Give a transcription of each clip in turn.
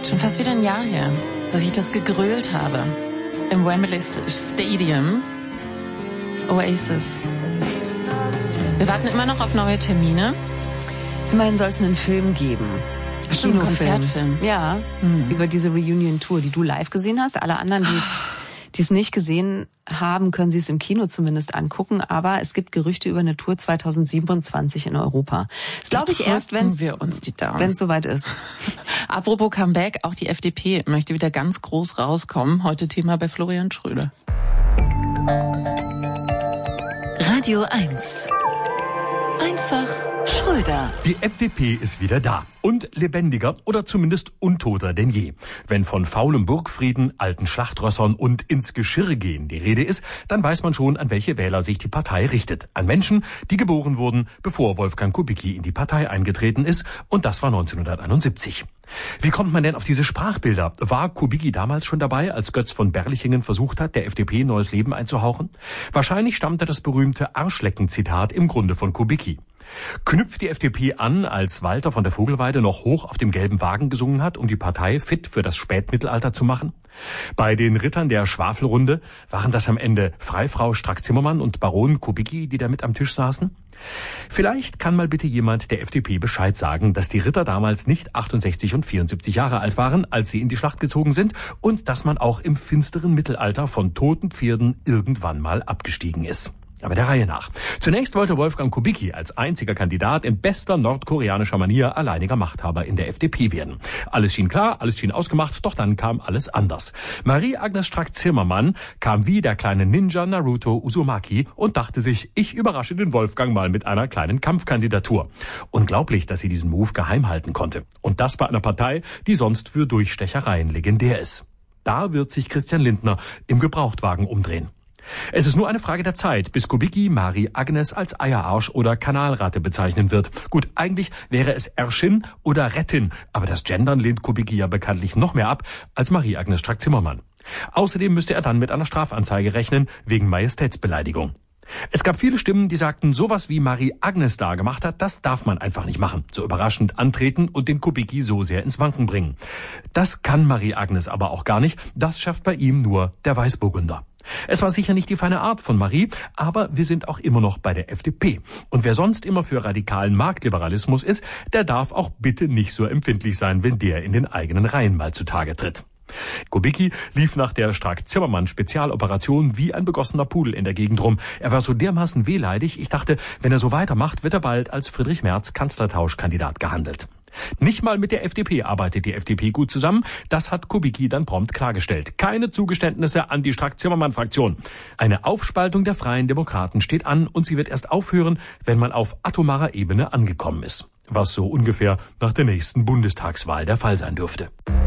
Schon fast wieder ein Jahr her, dass ich das gegrölt habe. Im Wembley Stadium. Oasis. Wir warten immer noch auf neue Termine. Immerhin soll es einen Film geben. Ein Konzertfilm. Ja, über diese Reunion-Tour, die du live gesehen hast. Alle anderen, die es nicht gesehen haben, können sie es im Kino zumindest angucken. Aber es gibt Gerüchte über eine Tour 2027 in Europa. Das glaube ich erst, wenn es soweit ist. Apropos Comeback, auch die FDP möchte wieder ganz groß rauskommen. Heute Thema bei Florian Schröder. Radio 1. Einfach Schröder. Die FDP ist wieder da. Und lebendiger oder zumindest untoter denn je. Wenn von faulem Burgfrieden, alten Schlachtrössern und ins Geschirr gehen die Rede ist, dann weiß man schon, an welche Wähler sich die Partei richtet. An Menschen, die geboren wurden, bevor Wolfgang Kubicki in die Partei eingetreten ist. Und das war 1971. Wie kommt man denn auf diese Sprachbilder? War Kubicki damals schon dabei, als Götz von Berlichingen versucht hat, der FDP neues Leben einzuhauchen? Wahrscheinlich stammte das berühmte Arschlecken-Zitat im Grunde von Kubicki. Knüpft die FDP an, als Walter von der Vogelweide noch hoch auf dem gelben Wagen gesungen hat, um die Partei fit für das Spätmittelalter zu machen? Bei den Rittern der Schwafelrunde waren das am Ende Freifrau Strack-Zimmermann und Baron Kubicki, die da mit am Tisch saßen? Vielleicht kann mal bitte jemand der FDP Bescheid sagen, dass die Ritter damals nicht 68 und 74 Jahre alt waren, als sie in die Schlacht gezogen sind, und dass man auch im finsteren Mittelalter von toten Pferden irgendwann mal abgestiegen ist. Aber der Reihe nach. Zunächst wollte Wolfgang Kubicki als einziger Kandidat in bester nordkoreanischer Manier alleiniger Machthaber in der FDP werden. Alles schien klar, alles schien ausgemacht, doch dann kam alles anders. Marie-Agnes Strack-Zimmermann kam wie der kleine Ninja Naruto Uzumaki und dachte sich, ich überrasche den Wolfgang mal mit einer kleinen Kampfkandidatur. Unglaublich, dass sie diesen Move geheim halten konnte. Und das bei einer Partei, die sonst für Durchstechereien legendär ist. Da wird sich Christian Lindner im Gebrauchtwagen umdrehen. Es ist nur eine Frage der Zeit, bis Kubicki Marie-Agnes als Eierarsch oder Kanalratte bezeichnen wird. Gut, eigentlich wäre es Erschin oder Rettin, aber das Gendern lehnt Kubicki ja bekanntlich noch mehr ab als Marie-Agnes Strack-Zimmermann. Außerdem müsste er dann mit einer Strafanzeige rechnen, wegen Majestätsbeleidigung. Es gab viele Stimmen, die sagten, sowas wie Marie-Agnes da gemacht hat, das darf man einfach nicht machen. So überraschend antreten und den Kubicki so sehr ins Wanken bringen. Das kann Marie-Agnes aber auch gar nicht, das schafft bei ihm nur der Weißburgunder. Es war sicher nicht die feine Art von Marie, aber wir sind auch immer noch bei der FDP. Und wer sonst immer für radikalen Marktliberalismus ist, der darf auch bitte nicht so empfindlich sein, wenn der in den eigenen Reihen mal zutage tritt. Kubicki lief nach der Strack-Zimmermann-Spezialoperation wie ein begossener Pudel in der Gegend rum. Er war so dermaßen wehleidig, ich dachte, wenn er so weitermacht, wird er bald als Friedrich Merz Kanzlertauschkandidat gehandelt. Nicht mal mit der FDP arbeitet die FDP gut zusammen. Das hat Kubicki dann prompt klargestellt. Keine Zugeständnisse an die Strack-Zimmermann-Fraktion. Eine Aufspaltung der Freien Demokraten steht an und sie wird erst aufhören, wenn man auf atomarer Ebene angekommen ist. Was so ungefähr nach der nächsten Bundestagswahl der Fall sein dürfte.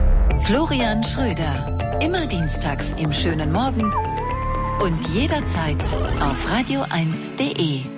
Florian Schröder. Immer dienstags im schönen Morgen und jederzeit auf radio1.de.